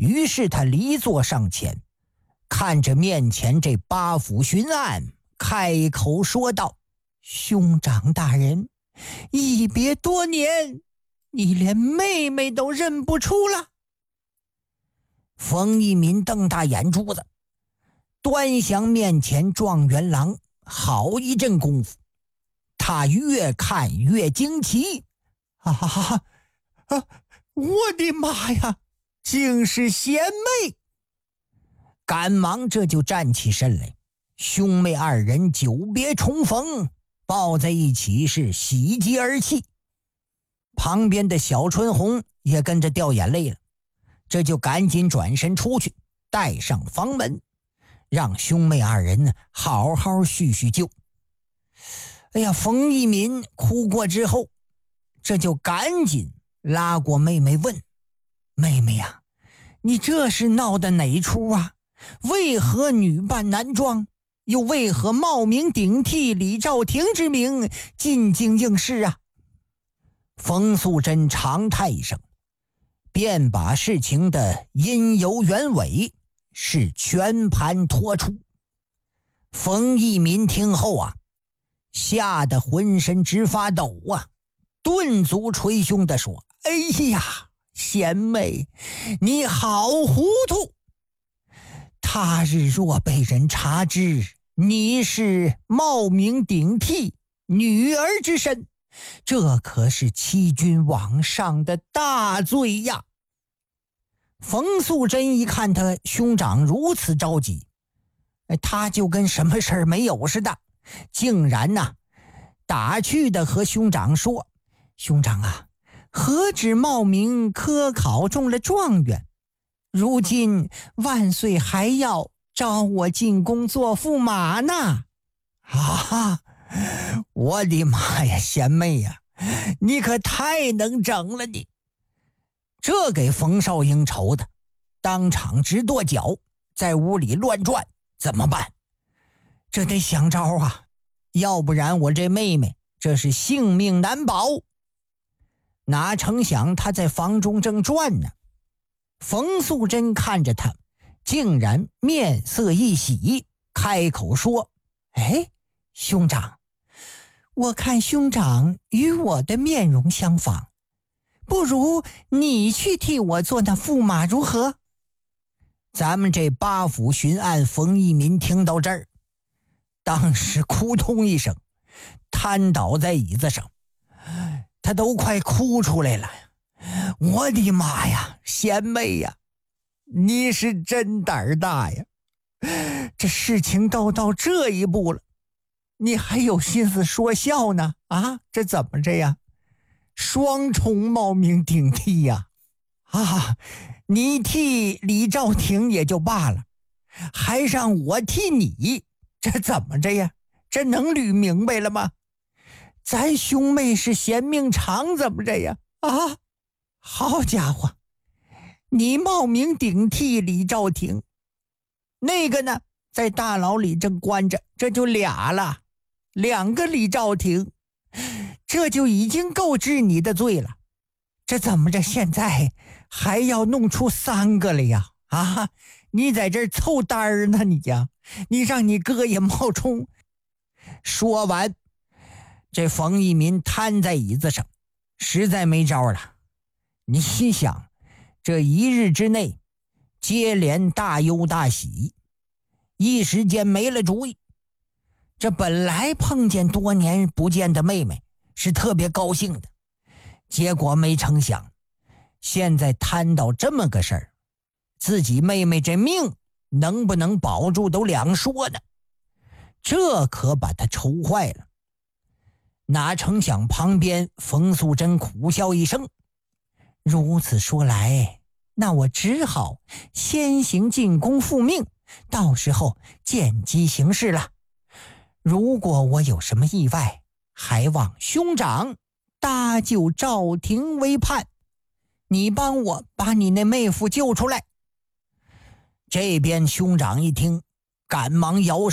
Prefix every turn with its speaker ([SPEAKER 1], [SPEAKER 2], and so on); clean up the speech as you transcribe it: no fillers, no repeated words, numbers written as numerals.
[SPEAKER 1] 于是他离座上前，看着面前这八府巡案，开口说道：兄长大人，一别多年，你连妹妹都认不出了。冯一民瞪大眼珠子，端详面前状元郎好一阵功夫，他越看越惊奇。我的妈呀，竟是贤妹！赶忙这就站起身来，兄妹二人久别重逢，抱在一起是喜极而泣。旁边的小春红也跟着掉眼泪了，这就赶紧转身出去，带上房门，让兄妹二人好好叙叙旧。哎呀，冯一民哭过之后，这就赶紧拉过妹妹问：妹妹呀，你这是闹的哪出啊？为何女扮男装，又为何冒名顶替李兆廷之名进京应试啊？冯素贞长叹一声，便把事情的因由原委是全盘托出。冯一民听后啊，吓得浑身直发抖啊，顿足捶胸地说：哎呀，贤妹，你好糊涂！他日若被人察知你是冒名顶替女儿之身，这可是欺君罔上的大罪呀！冯素贞一看他兄长如此着急，他就跟什么事儿没有似的，竟然打趣的和兄长说：兄长啊，何止冒名科考中了状元，如今万岁还要招我进宫做驸马呢！我的妈呀，贤妹呀，你可太能整了你！这给冯绍英愁的当场直跺脚，在屋里乱转。怎么办？这得想招啊，要不然我这妹妹这是性命难保。哪成想他在房中正转呢，冯素贞看着他，竟然面色一喜，开口说：哎，兄长，我看兄长与我的面容相仿，不如你去替我做那驸马如何？咱们这八府巡案冯一民听到这儿，当时扑通一声瘫倒在椅子上，他都快哭出来了。我的妈呀，贤妹呀，你是真胆儿大呀！这事情都到这一步了，你还有心思说笑呢？这怎么着呀？双重冒名顶替呀！你替李兆廷也就罢了，还让我替你，这怎么着呀？这能捋明白了吗？咱兄妹是嫌命长怎么着呀？好家伙，你冒名顶替李兆廷，那个呢在大牢里正关着，这就俩了，2个李兆廷，这就已经够治你的罪了，这怎么着现在还要弄出3个了呀？你在这儿凑单儿呢你呀？你让你哥也冒充。说完，这冯一民瘫在椅子上，实在没招了。你心想，这1日之内接连大忧大喜，一时间没了主意。这本来碰见多年不见的妹妹是特别高兴的，结果没成想现在摊到这么个事儿，自己妹妹这命能不能保住都两说呢，这可把他愁坏了。哪成想旁边冯素贞苦笑一声，如此说来，那我只好先行进宫复命，到时候见机行事了。如果我有什么意外，还望兄长搭救赵廷为盼，你帮我把你那妹夫救出来。这边兄长一听，赶忙摇手